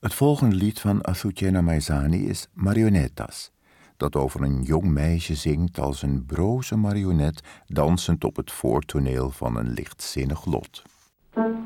Het volgende lied van Azucena Maizani is Marionetas, dat over een jong meisje zingt als een broze marionet dansend op het voortoneel van een lichtzinnig lot.